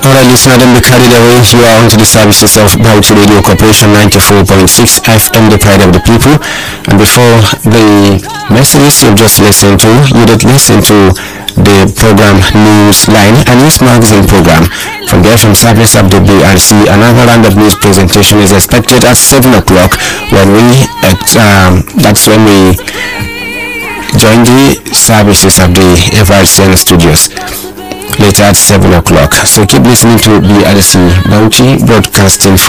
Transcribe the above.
Alright, listener, don't be carried away. You are onto the services of Bauchi Radio Corporation 94.6 FM, the pride of the people. And before the messages you've just listened to, you did listen to the program Newsline, a news magazine program from the FM service of the BRC. Another round of news presentation is expected at 7 o'clock that's when we join the services of the FRCN studios later at 7 o'clock. So keep listening to BRC Bauchi Broadcasting.